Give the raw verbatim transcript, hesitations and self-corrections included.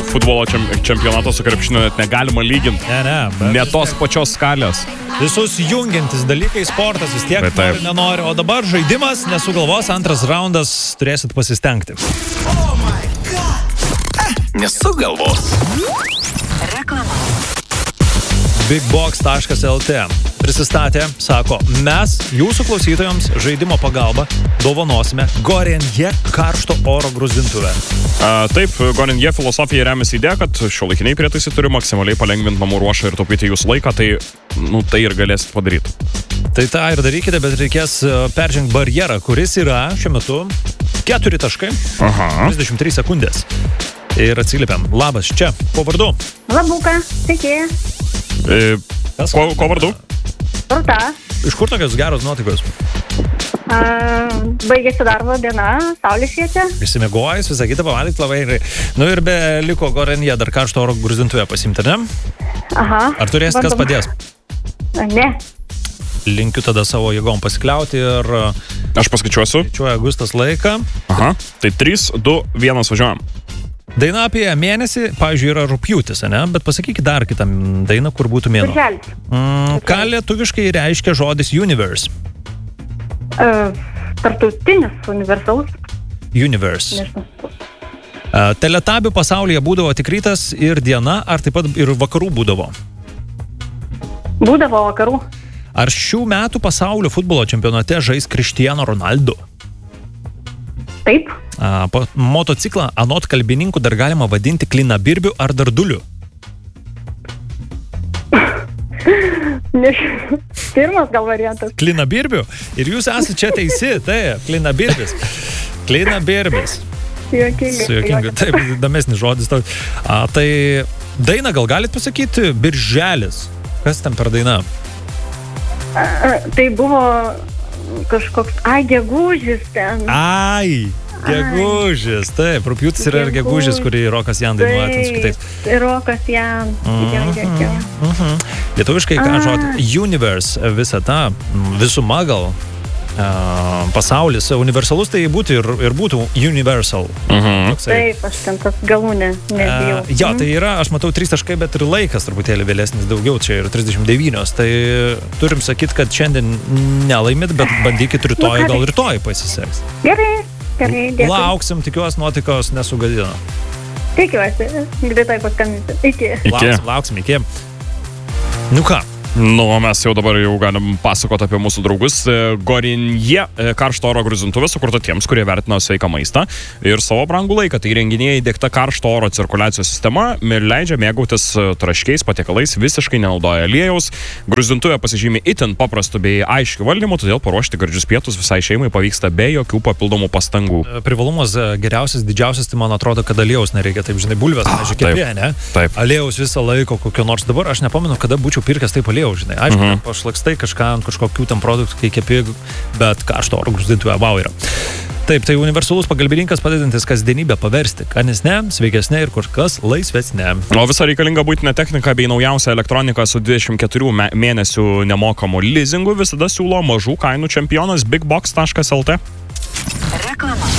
futbolo čempionato su krepšiniu net negalima lyginti. Ne, ne. Ne tos pačios skalės. Visus jungiantis dalykai, sportas vis tiek Bet taip. nori, nenori. O dabar žaidimas, nesugalvos, antras raundas, turėsit pasistengti. Oh my God. Eh, nesugalvos. Reklama. bigbox taškas lt prisistatė, sako, mes jūsų klausytojams žaidimo pagalba dovanosime Gorenje karšto oro gruzdintuvę. A, taip, Gorenje filosofija remiasi idėja, kad šiuolaikiniai prietaisai turi maksimaliai palengvinti namų ruošą ir taupyti jūsų laiką, tai, nu, tai ir galėsit padaryti. Tai tą ir darykite, bet reikės peržengti barjerą, kuris yra šiuo metu keturi taškai, Aha. trisdešimt trys sekundės. Ir atsiliepiam. Labas, čia, po vardu. Labuka, sveiki. E, Kas? ko, ko vardu? Rūta. Iš kur tokios geros nuotaikos? Uh, baigėsi darbo diena, saulė šviečia. Išsimiegojus, visą kitą pavalgyti labai gerai. Nu ir be liko Gorenje dar karšto oro gruzdintuvę pasimti, ne? Aha. Ar turėsit kas padės? Ne. Linkiu tada savo jėgom pasikliauti ir Aš paskaičiuosiu. skaičiuoja Gustas laiką. Aha. Tai trys, du, vienas važiuojam. Daina apie mėnesį, pavyzdžiui, yra rugpjūtis, ne? Bet pasakykit dar kitą dainą, kur būtų mėnuo. Birželis. Mm, ką lietuviškai reiškia žodis universe? Uh, tarptautinis, universalus. Universe. Nežinau. Uh, teletabių pasaulyje būdavo tik rytas ir diena, ar taip pat ir vakarų būdavo? Būdavo vakarų. Ar šių metų pasaulio futbolo čempionate žais Cristiano Ronaldo? Taip. A, po, motociklą anot kalbininkų dar galima vadinti klinabirbiu ar darduliu. Nežinau. Pirmas gal variantas. Klinabirbiu? Ir jūs esate čia teisi, tai klinabirbis. Klinabirbis. Juokingai. Juokingai. Taip, įdomesnis žodis. A, tai dainą gal galit pasakyti? Birželis. Kas ten per daina? Uh, tai buvo kažkoks, ai, gegužis ten. Ai! Gegužis, taip, rugpjūtis yra ir gegužis, kurį Rokas Jan dainuoja ten su kitais. Rokas Jan. Mhm, mhm. Lietuviškai ką žodį? Universe, visa ta, visuma gal, uh, pasaulis, universalus tai būtų ir, ir būtų universal. Mhm. Taip, aš ten tas galūnė nebijau. Uh, jo, tai yra, aš matau trys taškai, bet ir laikas truputėlį vėlesnis daugiau, čia yra trisdešimt devynios, tai turim sakyti, kad šiandien nelaimit, bet bandykit rytoj, gal rytoj pasiseks. Gerai. Gerai, dėkui. Lauksim, tikiuosi nuotaikos nesugadino. Tikiuosi, greitai paskambinti. Iki. Iki. Lauksim, lauksim, iki. Nu ką? Nu, mes jau dabar jau galim pasakoti apie mūsų draugus. Gorenje karšto oro gruzdintuvė sukurta tiems, kurie vertina sveiką maistą ir savo brangų laiką. Tai įrenginyje įdiegta karšto oro cirkuliacijos sistema ir leidžia mėgautis traškiais patiekalais, visiškai nenaudoja aliejaus. Gruzdintuvė pasižymi itin paprastu bei aiškiu valdymu, todėl paruošti gardžius pietus visai šeimai pavyksta be jokių papildomų pastangų. Privalumas geriausias, didžiausias, tai man atrodo, kad aliejaus nereikia, taip žinai, bulvės, nežiūrė, kepė, ne? Taip. Aliejaus visą laiką kokio nors dabar, aš nepamenu, kada būčiau pirkęs taip aliejaus. Žinai, aišku, uh-huh. pašlakstai kažką ant kažkokių tam produktų, kai kepi, bet karšto oro gruzdintuvė, wow yra. Taip, tai universalus pagalbininkas padedantis kasdienybę paversti skanesnę, sveikesnę ir kur kas laisvesnę. O visą reikalingą buitinę techniką bei naujausią elektroniką su dvidešimt keturių mėnesių nemokamu leasingu visada siūlo mažų kainų čempionas bigbox taškas lt. Reklama.